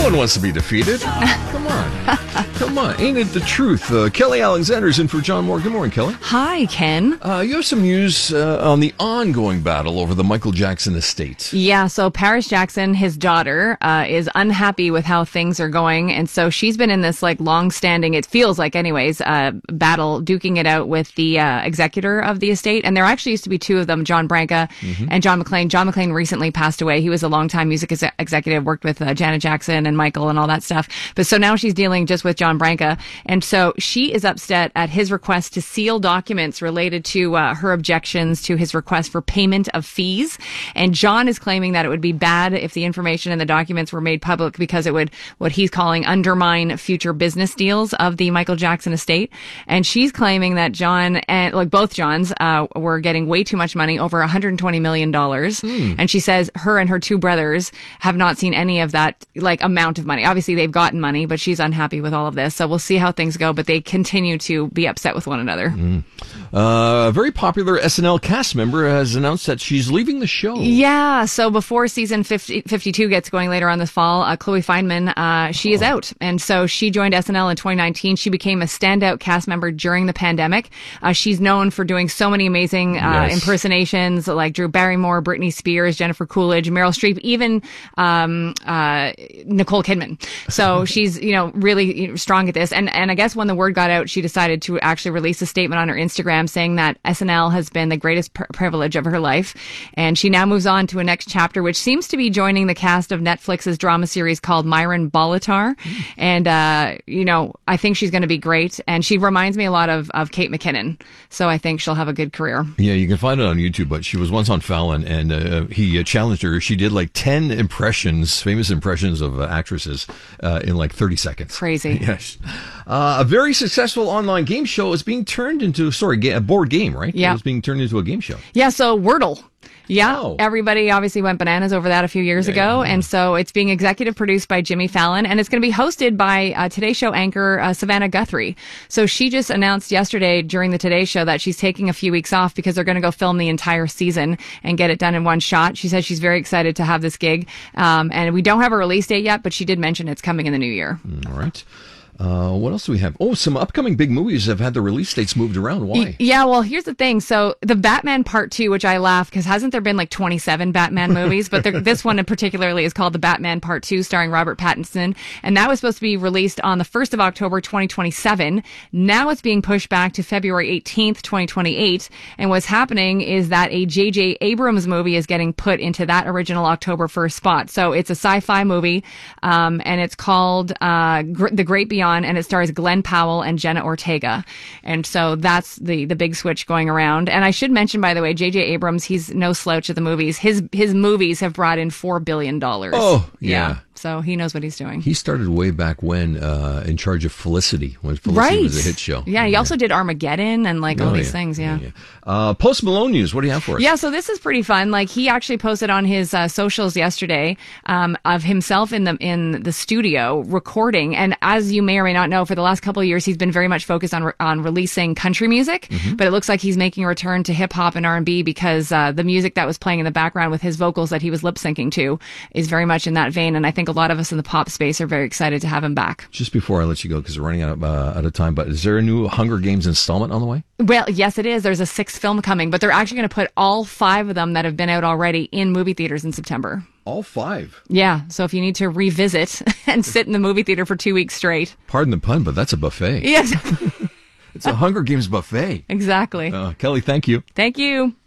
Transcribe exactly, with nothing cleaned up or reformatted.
one wants to be defeated. Come on. Come on. Ain't it the truth? Uh, Kelly Alexander's in for John Moore. Good morning, Kelly. Hi, Ken. Uh, you have some news uh, on the ongoing battle over the Michael Jackson estate. Yeah, so Paris Jackson, his daughter, uh, is unhappy with how things are going. And so she's been in this like long-standing, it feels like anyways, uh, battle, duking it out with the uh, executor of the estate. And there actually used to be two of them, John Branca mm-hmm. and John McClane. John McClane recently passed away. He was a longtime music ex- executive, worked with uh, Janet Jackson and Michael and all that stuff. But so now she's dealing just with John Branca. And so she is upset at his request to seal documents related to uh, her objections to his request for payment of fees. And John is claiming that it would be bad if the information in the documents were made public because it would, what he's calling, undermine future business deals of the Michael Jackson estate. And she's claiming that John and, like both Johns, uh, were getting way too much money, over one hundred twenty million dollars. Mm. And she says her and her two brothers have not seen any of that, like, amount of money. Obviously, they've gotten money, but she's unhappy with all of this. So we'll see how things go, but they continue to be upset with one another. Mm. Uh, a very popular S N L cast member has announced that she's leaving the show. Yeah, so before season fifty, fifty-two gets going later on this fall, uh, Chloe Fineman, uh, she oh. is out. And so she joined S N L in twenty nineteen. She became a standout cast member during the pandemic. Uh, she's known for doing so many amazing uh, yes. impersonations like Drew Barrymore, Britney Spears, Jennifer Coolidge, Meryl Streep, even um, uh, Nicole Kidman. So she's, you know, really you know, strong at this. And, and I guess when the word got out, she decided to actually release a statement on her Instagram saying that S N L has been the greatest pr- privilege of her life. And she now moves on to a next chapter, which seems to be joining the cast of Netflix's drama series called Myron Bolitar. Mm. And, uh, you know, I think she's going to be great. And she reminds me a lot of, of Kate McKinnon. So I think she'll have a good career. Yeah, you can find it on YouTube, but she was once on Fallon and uh, he uh, challenged her. She did like ten impressions, famous impressions of uh, actresses uh, in like thirty seconds. Crazy. Yes. Uh, a very successful online game show is being turned into, sorry, a board game, right? Yeah. It was being turned into a game show. Yeah, so Wordle. Yeah, oh. Everybody obviously went bananas over that a few years yeah, ago. Yeah, yeah. And so it's being executive produced by Jimmy Fallon, and it's going to be hosted by uh, Today Show anchor uh, Savannah Guthrie. So she just announced yesterday during the Today Show that she's taking a few weeks off because they're going to go film the entire season and get it done in one shot. She says she's very excited to have this gig. Um, and we don't have a release date yet, but she did mention it's coming in the new year. All right. Uh, what else do we have? Oh, some upcoming big movies have had the release dates moved around. Why? Yeah, well, here's the thing. So the Batman Part two, which I laugh because hasn't there been like twenty-seven Batman movies? But there, this one in particularly is called The Batman Part two, starring Robert Pattinson. And that was supposed to be released on the first of October, twenty twenty-seven. Now it's being pushed back to February eighteenth, twenty twenty-eight. And what's happening is that a J J Abrams movie is getting put into that original October first spot. So it's a sci-fi movie, um, and it's called uh, Gr- The Great Beyond. And it stars Glenn Powell and Jenna Ortega. And so that's the, the big switch going around. And I should mention, by the way, J J Abrams, he's no slouch at the movies. His his movies have brought in four billion dollars. Oh, yeah. yeah. So he knows what he's doing. He started way back when uh, in charge of Felicity, when Felicity right. was a hit show. Yeah, he yeah. also did Armageddon and like oh, all these yeah. things, yeah. yeah, yeah. Uh, Post Malone news, what do you have for us? Yeah, so this is pretty fun. Like he actually posted on his uh, socials yesterday um, of himself in the in the studio recording. And as you may or may not know, for the last couple of years, he's been very much focused on re- on releasing country music. Mm-hmm. But it looks like he's making a return to hip hop and R and B because uh, the music that was playing in the background with his vocals that he was lip syncing to is very much in that vein. And I think a lot of us in the pop space are very excited to have him back. Just before I let you go, because we're running out of, uh, out of time, but is there a new Hunger Games installment on the way? Well, yes, it is. There's a sixth film coming, but they're actually going to put all five of them that have been out already in movie theaters in September. All five? Yeah. So if you need to revisit and sit in the movie theater for two weeks straight. Pardon the pun, but that's a buffet. Yes. It's a Hunger Games buffet. Exactly. Uh, Kelly, thank you. Thank you.